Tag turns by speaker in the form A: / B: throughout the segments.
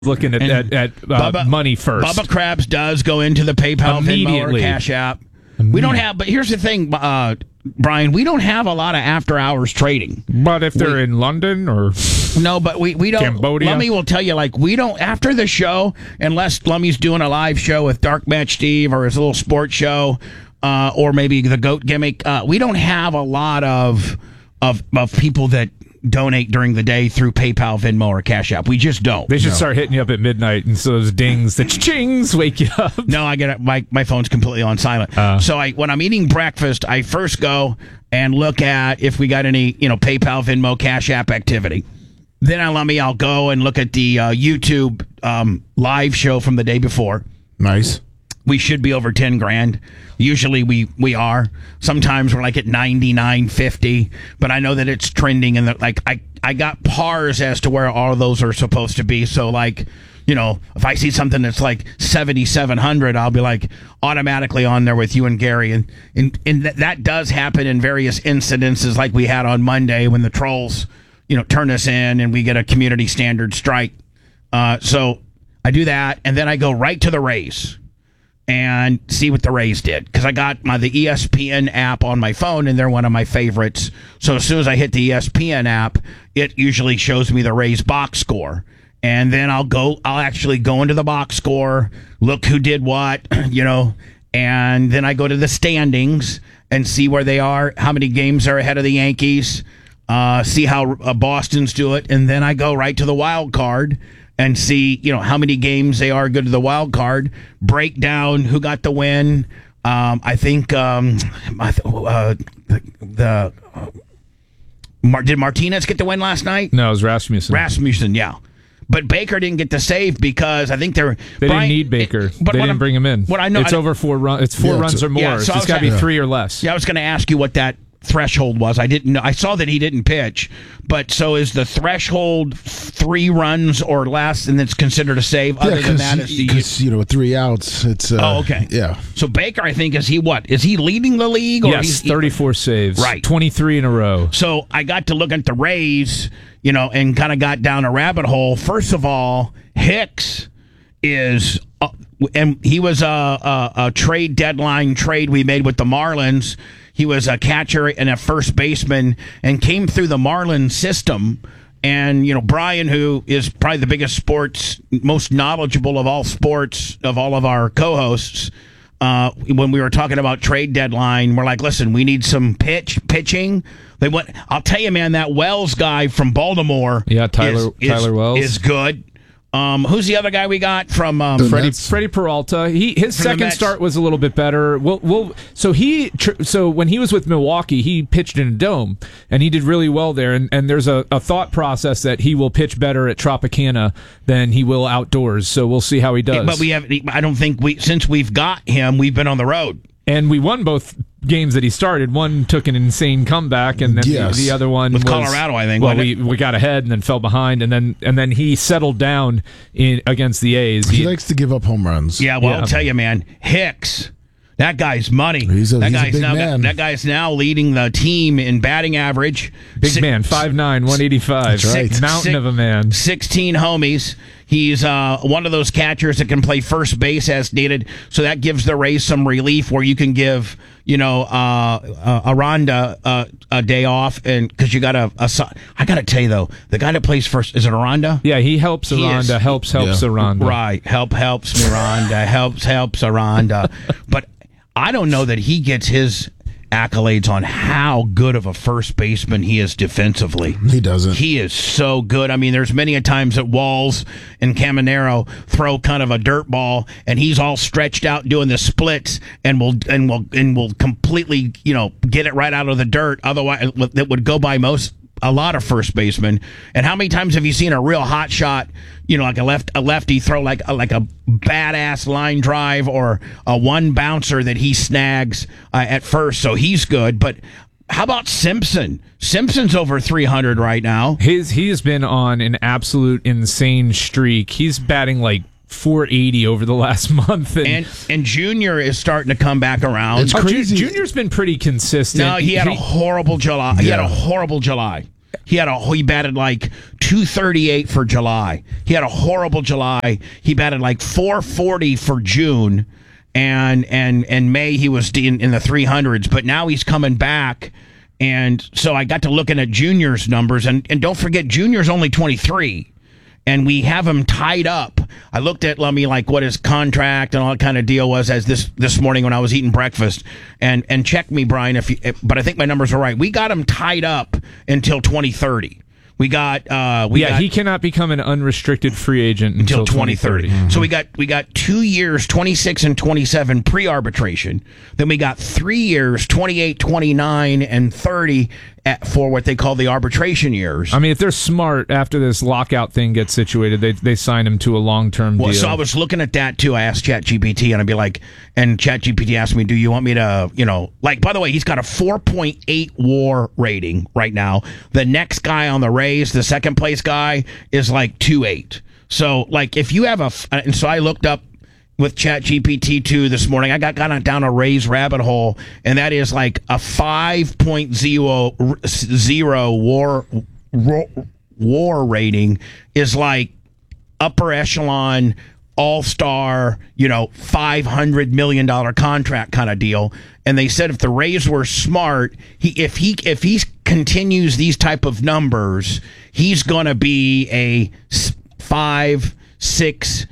A: looking at money first.
B: Bubba Krabs does go into the PayPal, Venmo, or Cash App. We don't have, but here's the thing, Brian, we don't have a lot of after-hours trading.
A: But if they're in London or...
B: No, but we don't.
A: Cambodia?
B: Lummy will tell you, we don't, after the show, unless Lummy's doing a live show with Dark Match Steve or his little sports show, or maybe the GOAT gimmick, we don't have a lot of people that donate during the day through PayPal, Venmo, or Cash App. We just don't.
A: They should start hitting you up at midnight, and so those dings, the chings, wake you up.
B: No, I get it. My phone's completely on silent. So when I'm eating breakfast, I first go and look at if we got any, PayPal, Venmo, Cash App activity. Then I'll go and look at the YouTube live show from the day before.
C: Nice.
B: We should be over 10 grand. Usually we are. Sometimes we're at 99.50, but I know that it's trending, and I got pars as to where all of those are supposed to be. So if I see something that's 7,700, I'll be automatically on there with you and Gary, and that does happen in various incidences, like we had on Monday when the trolls turn us in and we get a community standard strike. So I do that, and then I go right to the Rays and see what the Rays did, because I got the ESPN app on my phone, and they're one of my favorites. So as soon as I hit the ESPN app, it usually shows me the Rays box score, and then I'll actually go into the box score, look who did what, and then I go to the standings and see where they are, how many games are ahead of the Yankees, see how Boston's do it, and then I go right to the wild card and see, how many games they are good to the wild card, break down who got the win. I think did Martinez get the win last night?
A: No, it was Rasmussen.
B: Rasmussen, yeah. But Baker didn't get the save because I think they
A: didn't need Baker. They didn't bring him in. It's over 4 runs. It's 4 runs or more. Yeah, so it's got to be 3 or less.
B: Yeah, I was going to ask you what that threshold was. I didn't know. I saw that he didn't pitch, but so is the threshold 3 runs or less, and it's considered a save? Other than that,
C: because with 3 outs, it's
B: okay.
C: Yeah.
B: So Baker, I think, is he leading the league? Or
A: yes, 34 saves,
B: right?
A: 23 in a row.
B: So I got to look at the Rays, and kind of got down a rabbit hole. First of all, Hicks is. And he was a trade deadline trade we made with the Marlins. He was a catcher and a first baseman and came through the Marlins system. And, Brian, who is probably the biggest most knowledgeable of all sports, of all of our co-hosts, when we were talking about trade deadline, we're like, listen, we need some pitching. I'll tell you, man, that Wells guy from Baltimore
A: Tyler Wells
B: is good. Who's the other guy we got from
A: Freddie Peralta? His second start was a little bit better. So when he was with Milwaukee, he pitched in a dome and he did really well there. And there's a thought process that he will pitch better at Tropicana than he will outdoors. So we'll see how he does.
B: But I don't think since we've got him, we've been on the road.
A: And we won both games that he started. One took an insane comeback, and then the other one
B: with Colorado, I think.
A: Well, we got ahead and then fell behind, and then he settled down against the A's.
C: He likes to give up home runs.
B: Yeah, well, I'll tell you, man, Hicks. That guy's money.
C: He's a big man.
B: That guy's now leading the team in batting average.
A: Big man, 5'9", 185.
C: That's right.
A: Mountain of a man.
B: 16 homies. He's one of those catchers that can play first base as needed, so that gives the Rays some relief where you can give Aranda a day off, and because you got I got to tell you though, the guy that plays first, is it Aranda?
A: Yeah, he helps Aranda. Helps Aranda.
B: Right, helps Miranda. helps Aranda. But I don't know that he gets his accolades on how good of a first baseman he is defensively.
C: He doesn't.
B: He is so good. I mean, there's many a times that Walls and Caminero throw kind of a dirt ball, and he's all stretched out doing the splits, and will completely get it right out of the dirt. Otherwise, that would go by a lot of first basemen. And how many times have you seen a real hot shot, like a lefty throw like a badass line drive or a one bouncer that he snags at first? So he's good. But how about Simpson? Simpson's over 300 right now.
A: He has been on an absolute insane streak. He's batting like 480 over the last month,
B: and Junior is starting to come back around.
C: It's crazy.
A: Junior's been pretty consistent.
B: No, he had a horrible July.
C: Yeah.
B: He had a horrible July. He batted like 238 for July. He had a horrible July. He batted like 440 for June, and May he was in the 300s. But now he's coming back, and so I got to looking at Junior's numbers, and don't forget Junior's only 23. And we have him tied up. I looked at Lummy like what his contract and all that kind of deal was as this morning when I was eating breakfast. And check me, Brian, but I think my numbers are right. We got him tied up until 2030. He
A: cannot become an unrestricted free agent until 2030.
B: Mm-hmm. So we got 2 years, 26 and 27 pre-arbitration. Then we got 3 years, 28, 29, and 30 for what they call the arbitration years.
A: I mean, if they're smart after this lockout thing gets situated, they sign him to a long-term deal.
B: So I was looking at that too. I asked ChatGPT, and I'd be like, and ChatGPT asked me, "Do you want me to, by the way, he's got a 4.8 WAR rating right now. The next guy on the Rays, the second place guy, is like 2.8. So like if you have and so I looked up with ChatGPT 2 this morning. I got down a Rays rabbit hole, and that is like a 5.0 WAR rating is like upper echelon, all-star, $500 million contract kind of deal. And they said if the Rays were smart, if he continues these type of numbers, he's going to be a 5, 6,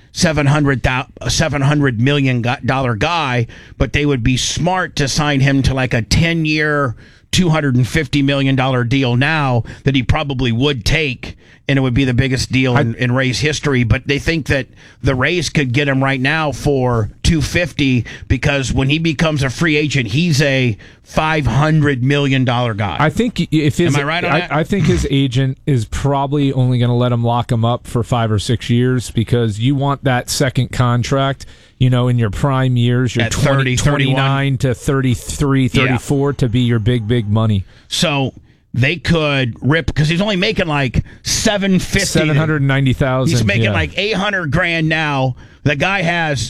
B: $700 million guy, but they would be smart to sign him to like a 10-year, $250 million deal now that he probably would take, and it would be the biggest deal in Rays history. But they think that the Rays could get him right now for $250 because when he becomes a free agent, he's a $500 million guy.
A: I think am I right on that? I think his agent is probably only going to let him lock him up for 5 or 6 years because you want that second contract. In your prime years, your 29 to 33, 34 to be your big money.
B: So they could rip because he's only making like
A: $790,000.
B: He's making like $800,000 now. The guy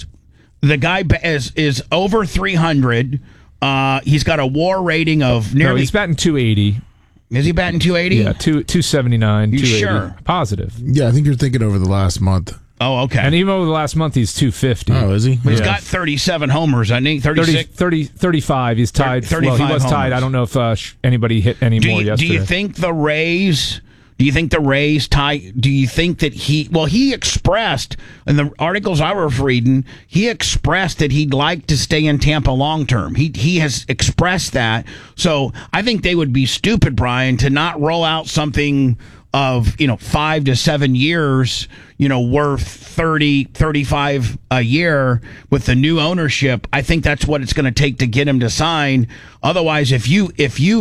B: is over 300. He's got a WAR rating of nearly.
A: No, he's batting 280.
B: Is he batting 280?
A: Yeah, 279.
B: You
A: 280.
B: sure?
A: Positive.
C: Yeah, I think you're thinking over the last month.
B: Oh, okay.
A: And even over the last month, he's 250.
C: Oh, is he?
B: He's got 37 homers, I think. 36?
A: 35. He's tied.
B: 35
A: he was
B: homers.
A: tied. I don't know if anybody hit any more yesterday.
B: Do you think the Rays tie? Do you think that he expressed in the articles I was reading, he expressed that he'd like to stay in Tampa long term. He has expressed that. So I think they would be stupid, Brian, to not roll out something of 5 to 7 years, worth 30, 35 a year with the new ownership. I think that's what it's going to take to get him to sign. Otherwise, if you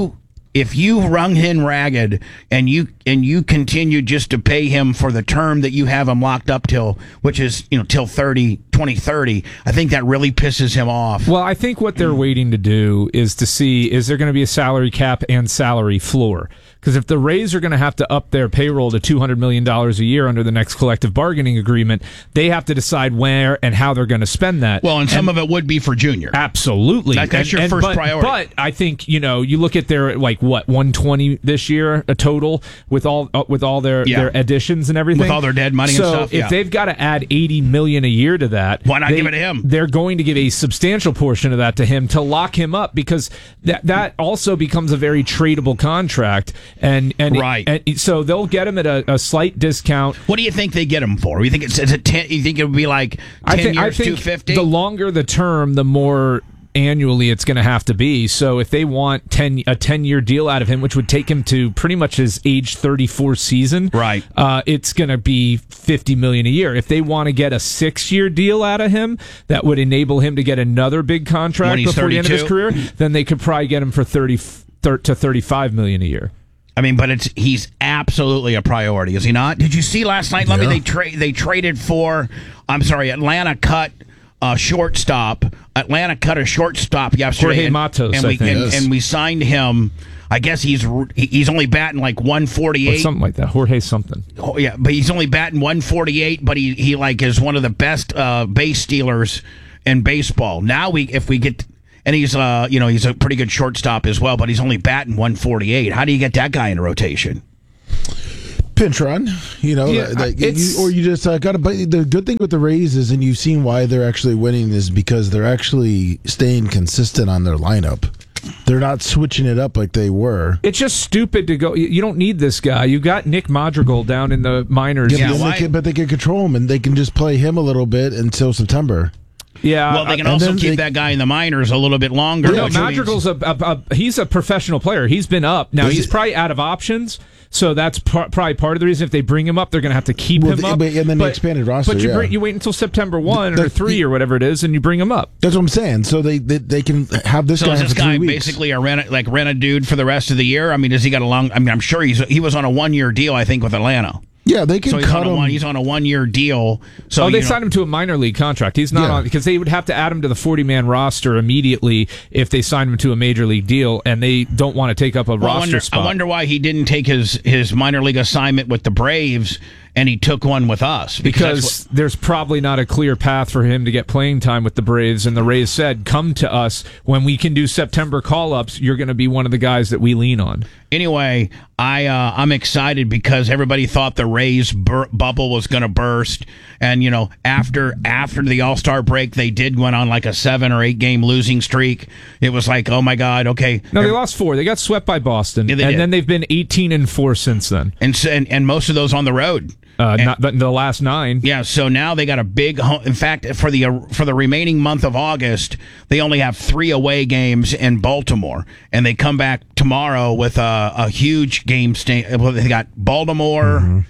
B: wrung him ragged and you continue just to pay him for the term that you have him locked up till, which is till 2030, I think that really pisses him off.
A: Well, I think what they're waiting to do is to see, is there going to be a salary cap and salary floor? Because if the Rays are going to have to up their payroll to $200 million a year under the next collective bargaining agreement, they have to decide where and how they're going to spend that.
B: Well, and some of it would be for Junior.
A: Absolutely.
B: That's your first priority.
A: But I think, you look at their, 120 this year, a total, with all their additions and everything.
B: With all their dead money and stuff.
A: So if they've got to add $80 million a year to that,
B: why not give it to him?
A: They're going to give a substantial portion of that to him to lock him up, because that also becomes a very tradable contract. And
B: right.
A: So they'll get him at a slight discount.
B: What do you think they get him for? You think it's a 10? You think it would be like 10 years, 250?
A: The longer the term, the more annually it's going to have to be. So if they want a 10-year deal out of him, which would take him to pretty much his age 34 season,
B: right?
A: It's going to be $50 million a year. If they want to get a 6-year deal out of him, that would enable him to get another big contract before 32? The end of his career. Then they could probably get him for $30 to $35 million a year.
B: I mean, but he's absolutely a priority, is he not? Did you see last night? They traded for. Atlanta cut a shortstop. Atlanta cut a shortstop yesterday.
A: Jorge Matos,
B: and we signed him. I guess he's only batting like 148,
A: or something like that. Jorge something.
B: Oh yeah, but he's only batting 148. But he is one of the best base stealers in baseball. Now and he's he's a pretty good shortstop as well, but he's only batting 148. How do you get that guy in a rotation?
C: Pinch run, or you just got to. But the good thing with the Rays is, and you've seen why they're actually winning, is because they're actually staying consistent on their lineup. They're not switching it up like they were.
A: It's just stupid to go. You don't need this guy. You got Nick Madrigal down in the minors.
C: But they can control him, and they can just play him a little bit until September.
A: Yeah,
B: well, they can also keep that guy in the minors a little bit longer.
A: No, Madrigal's he's a professional player. He's been up. Now he's probably out of options. So that's probably part of the reason. If they bring him up, they're going to have to keep him up.
C: And then the expanded roster.
A: But you wait until September 1 or 3 or whatever it is, and you bring him up.
C: That's what I'm saying. So they can have this guy. So is this guy
B: basically rent a dude for the rest of the year? I mean, has he got a long? I mean, I'm sure he was on a 1-year deal. I think with Atlanta.
C: Yeah, they can cut him.
B: He's on a 1-year deal. So
A: they signed him to a minor league contract. He's not on because they would have to add him to the 40-man roster immediately if they signed him to a major league deal, and they don't want to take up a roster spot.
B: I wonder why he didn't take his minor league assignment with the Braves and he took one with us.
A: Because there's probably not a clear path for him to get playing time with the Braves, and the Rays said, come to us when we can do September call-ups. You're going to be one of the guys that we lean on.
B: Anyway, I'm excited because everybody thought the Rays bubble was going to burst, and after the All-Star break, they went on like a 7 or 8 game losing streak. It was like, oh my God, okay.
A: No, they lost 4. They got swept by Boston, then they've been 18-4 since then,
B: and most of those on the road.
A: Not the last 9.
B: Yeah, so now they got a big home. In fact, for the remaining month of August, they only have 3 away games in Baltimore, and they come back tomorrow with a huge game. They got Baltimore,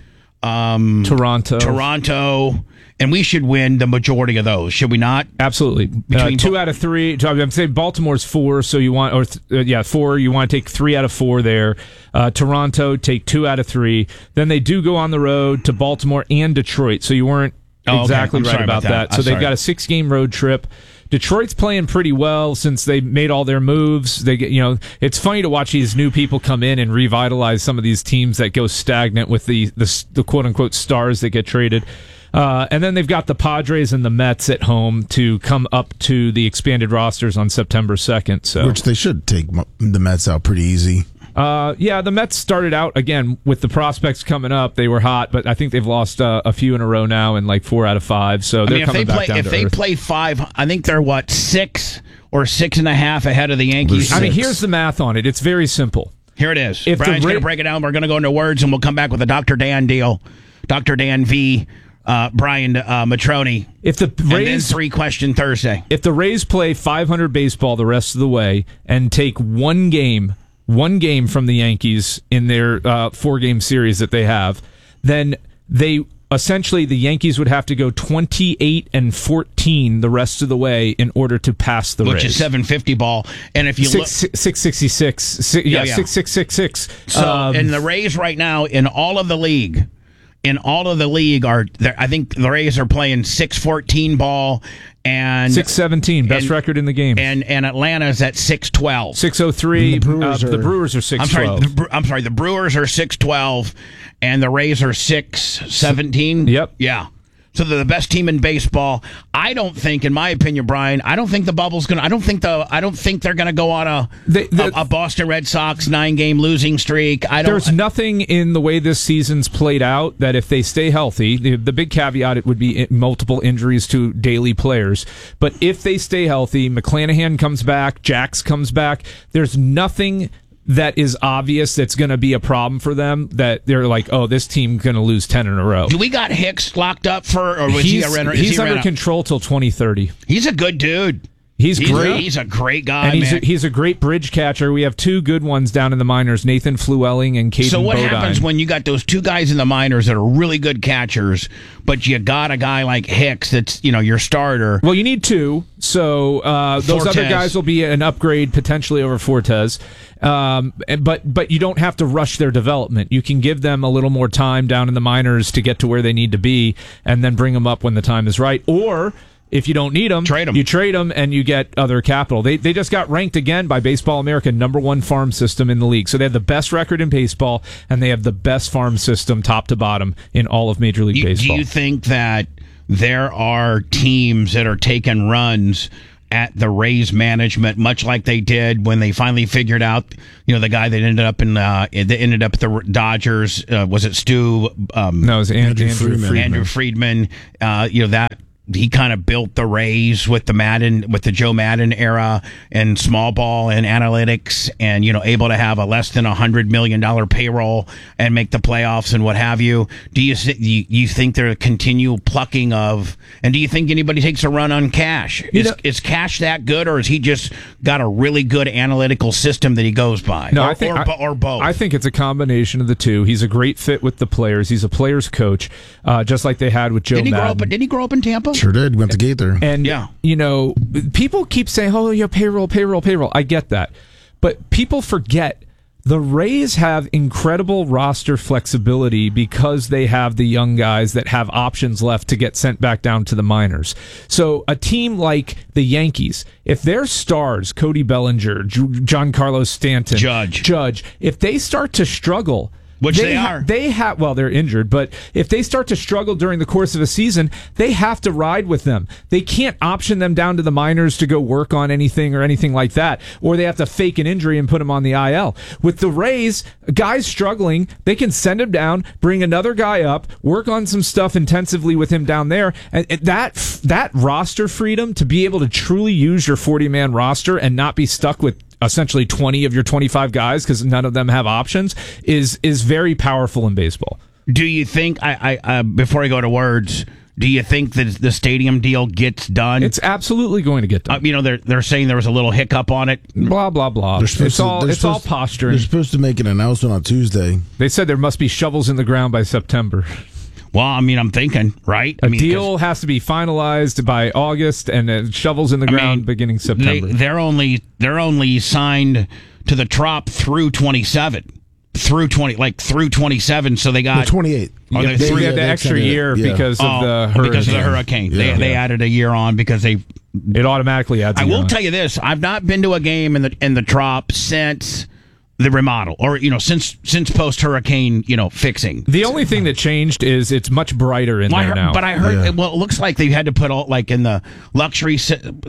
A: Toronto,
B: and we should win the majority of those, should we not?
A: Absolutely. Between 2 out of 3. I'm saying Baltimore's 4, so you want 4. You want to take 3 out of 4 there. Toronto, take 2 out of 3. Then they do go on the road to Baltimore and Detroit, so you weren't exactly right about that. So they've got a 6-game road trip. Detroit's playing pretty well since they made all their moves. They get, it's funny to watch these new people come in and revitalize some of these teams that go stagnant with the quote unquote stars that get traded. And then they've got the Padres and the Mets at home to come up to the expanded rosters on September 2nd. So,
C: which they should take the Mets out pretty easy.
A: The Mets started out, again, with the prospects coming up. They were hot, but I think they've lost a few in a row now in like 4 out of 5. So they're coming back down to earth. If they
B: play 5, I think they're, 6 or 6.5 ahead of the Yankees?
A: I mean, here's the math on it. It's very simple.
B: Here it is. Brian's going to break it down. We're going to go into words, and we'll come back with a Dr. Dan deal. Dr. Dan V., Brian Matroni.
A: If the
B: and
A: Rays,
B: then 3-question Thursday.
A: If the Rays play 500 baseball the rest of the way and take one game from the Yankees in their 4-game series that they have, then the Yankees would have to go 28-14 the rest of the way in order to pass the Rays.
B: Which is 750 ball. And if you
A: 666. 6666.
B: So, and the Rays right now in all of the league are there. I think the Rays are playing 614 ball and
A: 617, best record in the game.
B: And Atlanta's at 612.
A: 603. The Brewers are 612.
B: I'm sorry, the Brewers are 612 and the Rays are 617.
A: Yep.
B: Yeah. So they're the best team in baseball. I don't think, in my opinion, Brian, I don't think the bubble's gonna. I don't think they're gonna go on a Boston Red Sox 9-game losing streak.
A: There's nothing in the way this season's played out that if they stay healthy, the big caveat it would be multiple injuries to daily players. But if they stay healthy, McClanahan comes back, Jax comes back. There's nothing that is obvious that's going to be a problem for them, that they're like, oh, this team's going to lose 10 in a row.
B: Do we got Hicks locked up for, or was
A: he's under control till 2030.
B: He's a good dude.
A: He's great.
B: He's a great guy,
A: and
B: man.
A: He's a great bridge catcher. We have 2 good ones down in the minors, Nathan Flewelling and Caden
B: So what
A: Bodine.
B: happens when you got those 2 guys in the minors that are really good catchers, but you got a guy like Hicks that's, your starter?
A: Well, you need 2. So those other guys will be an upgrade potentially over Fortes. But you don't have to rush their development. You can give them a little more time down in the minors to get to where they need to be and then bring them up when the time is right. Or if you don't need them, you trade them and you get other capital. They just got ranked again by Baseball America #1 farm system in the league. So they have the best record in baseball and they have the best farm system top to bottom in all of Major League Baseball.
B: Do you think that there are teams that are taking runs at the Rays management, much like they did when they finally figured out, the guy that ended up at the Dodgers, was it Stu?
A: No, it was Andrew Friedman.
B: Andrew Friedman. That he kind of built the Rays with the Joe Madden era and small ball and analytics, and able to have a less than $100 million payroll and make the playoffs and what have you. Do you think they're a continual plucking of? And do you think anybody takes a run on Cash? Is Cash that good, or has he just got a really good analytical system that he goes by?
A: No,
B: or,
A: I think
B: or both.
A: I think it's a combination of the two. He's a great fit with the players. He's a players coach, just like they had with Joe Madden.
B: Didn't he grow up in Tampa?
C: Sure did. Went to Gaither.
A: And, people keep saying, payroll. I get that. But people forget the Rays have incredible roster flexibility because they have the young guys that have options left to get sent back down to the minors. So a team like the Yankees, if their stars, Cody Bellinger, Giancarlo Stanton, Judge, if they start to struggle,
B: which they are.
A: They're injured, but if they start to struggle during the course of a season, they have to ride with them. They can't option them down to the minors to go work on anything or anything like that, or they have to fake an injury and put them on the IL. With the Rays, guys struggling, they can send him down, bring another guy up, work on some stuff intensively with him down there. And that roster freedom to be able to truly use your 40-man roster and not be stuck with essentially 20 of your 25 guys because none of them have options is very powerful in baseball.
B: Do you think, before I go to words, do you think that the stadium deal gets done?
A: It's absolutely going to get done.
B: They're saying there was a little hiccup on it.
A: Blah, blah, blah. It's all posturing.
C: They're supposed to make an announcement on Tuesday.
A: They said there must be shovels in the ground by September.
B: Well, I'm thinking, right?
A: A deal has to be finalized by August, and shovels in the ground beginning September.
B: They're only signed to the Trop through 27. Through 27, so they got
C: 28.
A: They had the extra year because of the hurricane.
B: Because of the hurricane. They added a year on because it
A: automatically adds.
B: I will tell you this: I've not been to a game in the Trop since the remodel, or since post hurricane fixing.
A: The only thing that changed is it's much brighter in there now.
B: But I heard it looks like they had to put all in the luxury,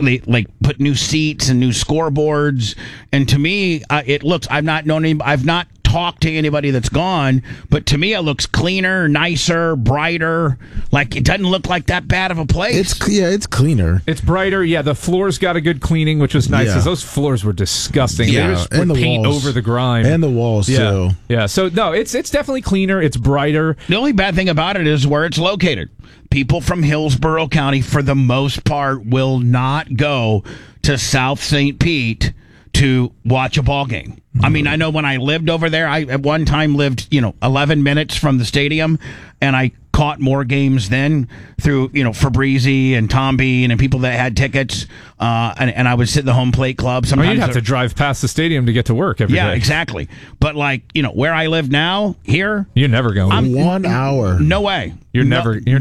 B: put new seats and new scoreboards. And to me, it looks. I've not talked to anybody that's gone, but to me it looks cleaner, nicer, brighter. Like it doesn't look like that bad of a place.
C: It's cleaner.
A: It's brighter. Yeah, the floors got a good cleaning, which was nice because those floors were disgusting.
B: Yeah,
A: they just put paint
C: walls.
A: over the grime
C: and the walls too.
A: Yeah. So no, it's definitely cleaner. It's brighter.
B: The only bad thing about it is where it's located. People from Hillsborough County, for the most part, will not go to South St. Pete to watch a ball game. I mean, I know when I lived over there, I at one time lived, 11 minutes from the stadium, and I caught more games then through, Fabrizi and Tom Bean and people that had tickets, and I would sit in the home plate club. Sometimes
A: you'd have to drive past the stadium to get to work every day.
B: Yeah, exactly. But where I live now, here,
A: you're never going.
C: 1 hour.
B: No way.
A: You're never going to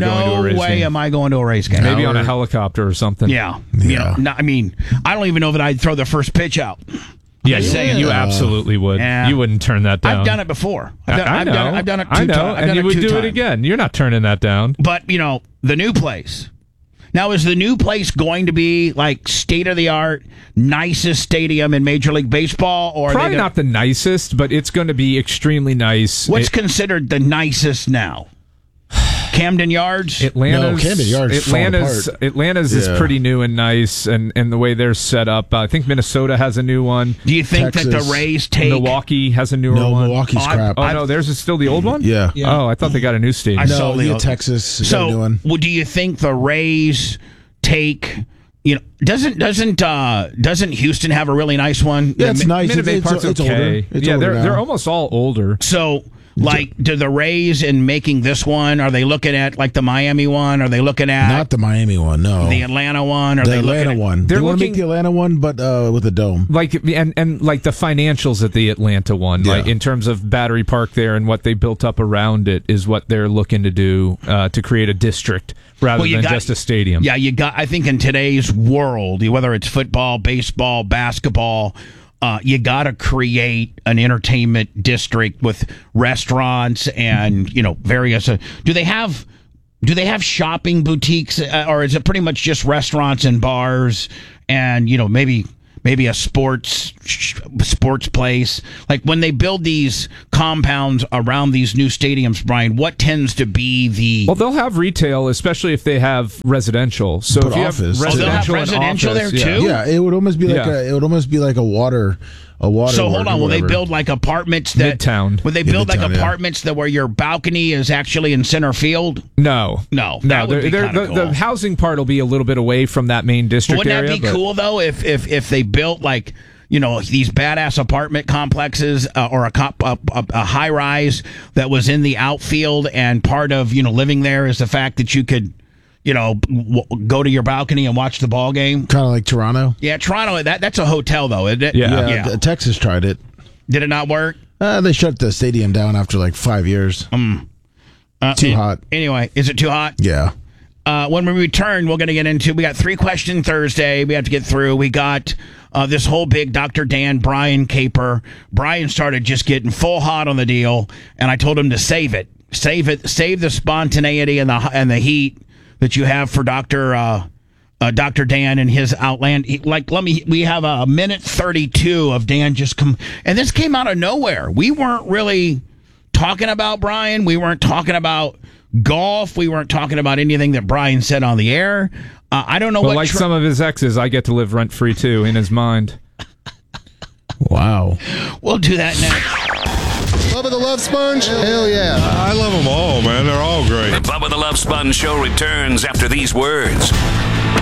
A: a race game.
B: No way am I going to a race game.
A: Maybe on a helicopter or something.
B: Yeah. I don't even know that I'd throw the first pitch out.
A: Yeah, you absolutely would.
B: Yeah.
A: You wouldn't turn that down.
B: I've done it before. I've done it 2
A: I know,
B: times.
A: and you would do it again. You're not turning that down.
B: But, the new place. Now, is the new place going to be like state-of-the-art, nicest stadium in Major League Baseball? Or
A: probably not the nicest, but it's going to be extremely nice.
B: What's considered the nicest now? Camden Yards?
C: Camden Yards.
A: Atlanta's is pretty new and nice, and the way they're set up. I think Minnesota has a new one.
B: Do you think that the Rays take...
A: Milwaukee has a newer one?
C: No, Milwaukee's crap.
A: Oh, no, theirs is still the old one?
C: Yeah.
A: Oh, I thought they got a new stadium.
C: Texas got a new one.
B: So, do you think the Rays take... doesn't Houston have a really nice one?
C: Yeah, it's nice.
A: Minute Maid Park's okay.
C: It's
A: older.
C: Older
A: they're almost all older.
B: So... do the Rays in making this one, are they looking at like the Miami one? Are they looking at
C: not the Miami one? No,
B: the Atlanta one.
C: The Atlanta one. They want to make the Atlanta one, but with a dome.
A: Like and like the financials at the Atlanta one, like in terms of Battery Park there and what they built up around it is what they're looking to do to create a district rather than just a stadium.
B: Yeah, I think in today's world, whether it's football, baseball, basketball. You got to create an entertainment district with restaurants and various. Do they have do they have shopping boutiques, or is it pretty much just restaurants and bars and, maybe a sports place? Like when they build these compounds around these new stadiums, Brian, what tends to be the...
A: Well, they'll have retail, especially if they have residential. So if you have
B: residential there too?
C: Yeah, it would almost be like a water.
B: So hold on, will they build like apartments that
A: Midtown?
B: Will they build like apartments that where your balcony is actually in center field?
A: No.
B: That would be cool.
A: The housing part will be a little bit away from that main district area.
B: Wouldn't that be cool though if they built like these badass apartment complexes or a high rise that was in the outfield, and part of living there is the fact that you could go to your balcony and watch the ball game.
C: Kind of like Toronto.
B: Yeah, Toronto. That's a hotel, though, isn't it?
C: Yeah. Texas tried it.
B: Did it not work?
C: They shut the stadium down after like 5 years. Too hot.
B: Anyway, is it too hot?
C: Yeah.
B: When we return, we're going to get into... We got 3-question Thursday we have to get through. We got this whole big Dr. Dan Brian caper. Brian started just getting full hot on the deal, and I told him to save it. Save the spontaneity and the heat that you have for Dr. Dan and his outland. We have a minute 32 of Dan just come, and this came out of nowhere. We weren't really talking about Brian. We weren't talking about golf. We weren't talking about anything that Brian said on the air. I don't know what.
A: Some of his exes, I get to live rent free too in his mind.
C: Wow.
B: We'll do that next.
D: Bubba the Love Sponge? Hell yeah.
E: I love them all, man. They're all great.
F: The Bubba the Love Sponge show returns after these words.